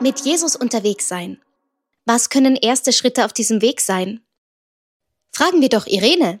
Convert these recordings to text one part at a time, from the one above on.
Mit Jesus unterwegs sein. Was können erste Schritte auf diesem Weg sein? Fragen wir doch Irene.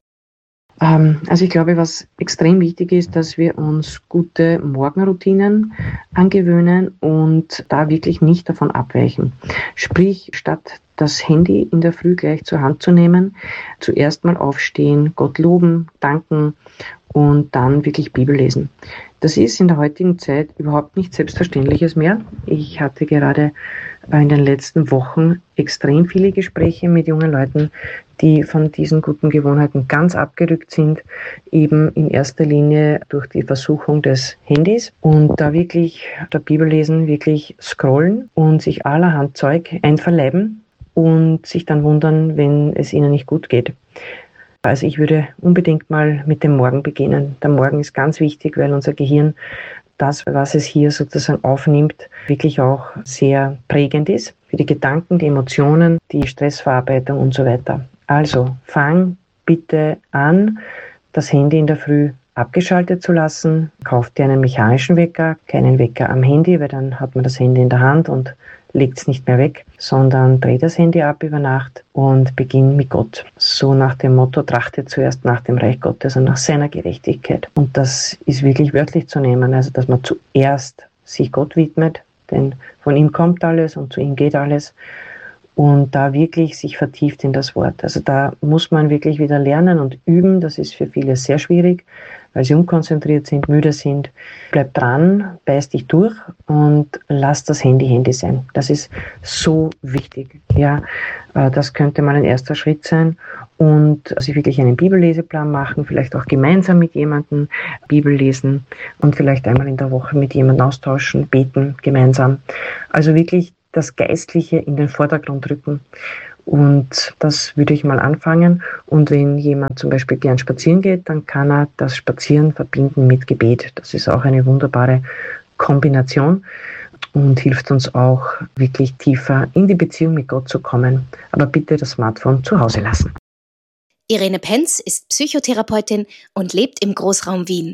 Also ich glaube, was extrem wichtig ist, dass wir uns gute Morgenroutinen angewöhnen und da wirklich nicht davon abweichen. Sprich, statt das Handy in der Früh gleich zur Hand zu nehmen, zuerst mal aufstehen, Gott loben, danken und dann wirklich Bibel lesen. Das ist in der heutigen Zeit überhaupt nichts Selbstverständliches mehr. Ich hatte gerade in den letzten Wochen extrem viele Gespräche mit jungen Leuten, die von diesen guten Gewohnheiten ganz abgerückt sind, eben in erster Linie durch die Versuchung des Handys und da wirklich der Bibel lesen, wirklich scrollen und sich allerhand Zeug einverleiben und sich dann wundern, wenn es ihnen nicht gut geht. Also ich würde unbedingt mal mit dem Morgen beginnen. Der Morgen ist ganz wichtig, weil unser Gehirn das, was es hier sozusagen aufnimmt, wirklich auch sehr prägend ist für die Gedanken, die Emotionen, die Stressverarbeitung und so weiter. Also fang bitte an, das Handy in der Früh abgeschaltet zu lassen. Kauf dir einen mechanischen Wecker, keinen Wecker am Handy, weil dann hat man das Handy in der Hand und legt es nicht mehr weg, sondern dreh das Handy ab über Nacht und beginn mit Gott. So nach dem Motto, trachte zuerst nach dem Reich Gottes und nach seiner Gerechtigkeit. Und das ist wirklich wörtlich zu nehmen, also dass man zuerst sich Gott widmet, denn von ihm kommt alles und zu ihm geht alles. Und da wirklich sich vertieft in das Wort. Also da muss man wirklich wieder lernen und üben. Das ist für viele sehr schwierig, weil sie unkonzentriert sind, müde sind. Bleib dran, beiß dich durch und lass das Handy sein. Das ist so wichtig. Ja, das könnte mal ein erster Schritt sein. Und sich wirklich einen Bibelleseplan machen, vielleicht auch gemeinsam mit jemandem Bibel lesen und vielleicht einmal in der Woche mit jemandem austauschen, beten gemeinsam. Also wirklich das Geistliche in den Vordergrund rücken. Und das würde ich mal anfangen. Und wenn jemand zum Beispiel gern spazieren geht, dann kann er das Spazieren verbinden mit Gebet. Das ist auch eine wunderbare Kombination und hilft uns auch wirklich tiefer in die Beziehung mit Gott zu kommen. Aber bitte das Smartphone zu Hause lassen. Irene Penz ist Psychotherapeutin und lebt im Großraum Wien.